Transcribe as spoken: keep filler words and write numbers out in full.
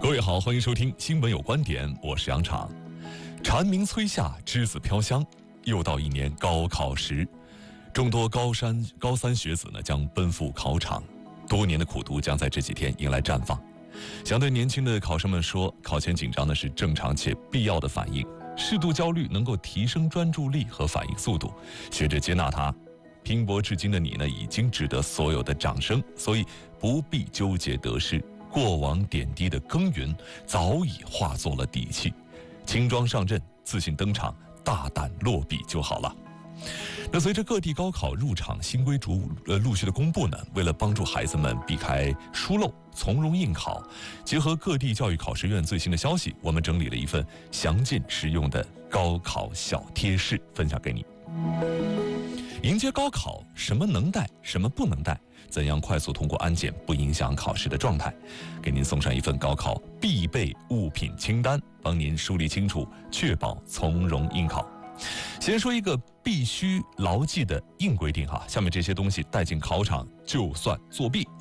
各位好，欢迎收听新闻有观点，我是杨昶。蝉鸣催夏，栀子飘香，又到一年高考时，众多高三高三学子呢将奔赴考场，多年的苦读将在这几天迎来绽放。想对年轻的考生们说，考前紧张呢是正常且必要的反应，适度焦虑能够提升专注力和反应速度，学着接纳它。拼搏至今的你呢，已经值得所有的掌声，所以不必纠结得失。过往点滴的耕耘早已化作了底气，轻装上阵，自信登场，大胆落笔就好了。那随着各地高考入场新规逐呃陆续的公布呢，为了帮助孩子们避开疏漏，从容应考，结合各地教育考试院最新的消息，我们整理了一份详尽实用的高考小贴士，分享给你。迎接高考，什么能带，什么不能带？怎样快速通过安检，不影响考试的状态？给您送上一份高考必备物品清单，帮您梳理清楚，确保从容应考。先说一个必须牢记的硬规定哈，下面这些东西带进考场就算作弊。